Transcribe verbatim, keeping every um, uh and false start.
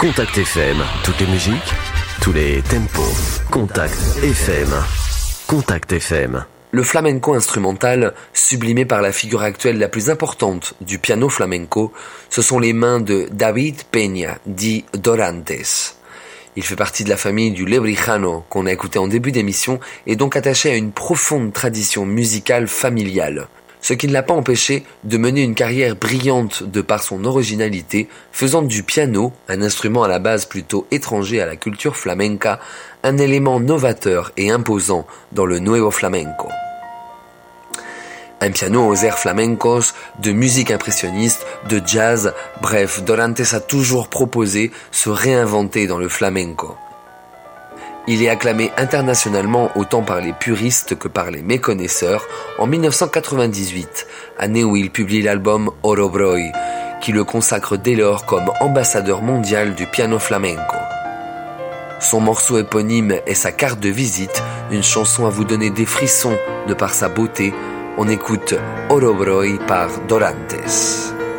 Contact F M, toutes les musiques, tous les tempos. Contact F M. Contact F M. Le flamenco instrumental, sublimé par la figure actuelle la plus importante du piano flamenco, ce sont les mains de David Peña, dit Dorantes. Il fait partie de la famille du lebrijano qu'on a écouté en début d'émission et donc attaché à une profonde tradition musicale familiale. Ce qui ne l'a pas empêché de mener une carrière brillante de par son originalité, faisant du piano, un instrument à la base plutôt étranger à la culture flamenca, un élément novateur et imposant dans le nuevo flamenco. Un piano aux airs flamencos, de musique impressionniste, de jazz, bref, Dorantes a toujours proposé se réinventer dans le flamenco. Il est acclamé internationalement autant par les puristes que par les méconnaisseurs en dix-neuf cent quatre-vingt-dix-huit, année où il publie l'album Oro Broi, qui le consacre dès lors comme ambassadeur mondial du piano flamenco. Son morceau éponyme est sa carte de visite, une chanson à vous donner des frissons de par sa beauté. On écoute Oro Broi par Dorantes.